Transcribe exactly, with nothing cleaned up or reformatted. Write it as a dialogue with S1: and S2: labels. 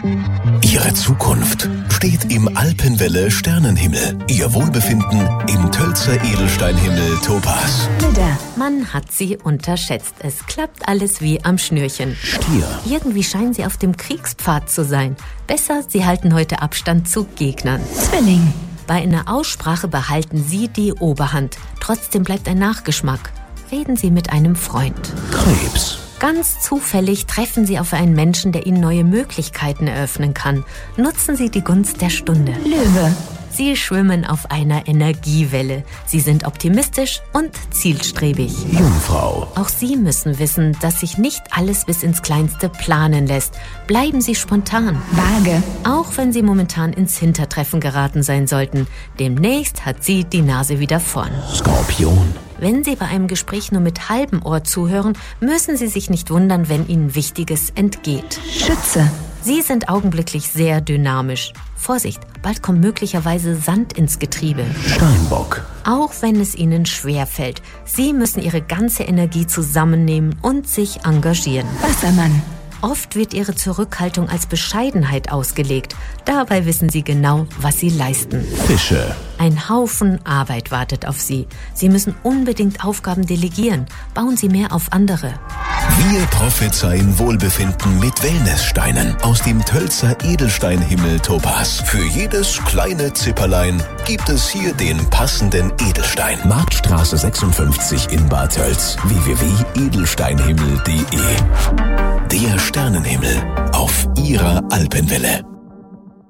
S1: Ihre Zukunft steht im Alpenwelle Sternenhimmel. Ihr Wohlbefinden im Tölzer Edelsteinhimmel Topaz.
S2: Widder, man hat sie unterschätzt. Es klappt alles wie am Schnürchen.
S1: Stier,
S2: Irgendwie scheinen sie auf dem Kriegspfad zu sein. Besser, sie halten heute Abstand zu Gegnern.
S3: Zwilling,
S2: Bei einer Aussprache behalten Sie die Oberhand. Trotzdem bleibt ein Nachgeschmack. Reden Sie mit einem Freund.
S1: Krebs,
S2: Ganz zufällig treffen Sie auf einen Menschen, der Ihnen neue Möglichkeiten eröffnen kann. Nutzen Sie die Gunst der Stunde.
S3: Löwe,
S2: Sie schwimmen auf einer Energiewelle. Sie sind optimistisch und zielstrebig.
S1: Jungfrau,
S2: Auch Sie müssen wissen, dass sich nicht alles bis ins Kleinste planen lässt. Bleiben Sie spontan.
S3: Waage,
S2: Auch wenn Sie momentan ins Hintertreffen geraten sein sollten. Demnächst hat sie die Nase wieder vorn.
S1: Skorpion,
S2: Wenn Sie bei einem Gespräch nur mit halbem Ohr zuhören, müssen Sie sich nicht wundern, wenn Ihnen Wichtiges entgeht.
S3: Schütze,
S2: Sie sind augenblicklich sehr dynamisch. Vorsicht, bald kommt möglicherweise Sand ins Getriebe.
S1: Steinbock,
S2: Auch wenn es Ihnen schwerfällt, Sie müssen Ihre ganze Energie zusammennehmen und sich engagieren.
S3: Wassermann,
S2: Oft wird Ihre Zurückhaltung als Bescheidenheit ausgelegt. Dabei wissen Sie genau, was Sie leisten.
S1: Fische,
S2: Ein Haufen Arbeit wartet auf Sie. Sie müssen unbedingt Aufgaben delegieren. Bauen Sie mehr auf andere.
S1: wir prophezeien Wohlbefinden mit Wellnesssteinen aus dem Tölzer Edelsteinhimmel Topaz. Für jedes kleine Zipperlein gibt es hier den passenden Edelstein. Marktstraße sechsundfünfzig in Bad Tölz. w w w punkt edelsteinhimmel punkt de. Der Sternenhimmel auf Ihrer Alpenwelle.